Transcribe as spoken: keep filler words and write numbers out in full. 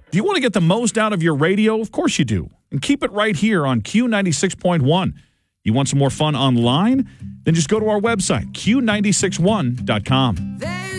Do you want to get the most out of your radio? Of course you do. And keep it right here on Q ninety-six point one. You want some more fun online? Then just go to our website, Q nine six one dot com.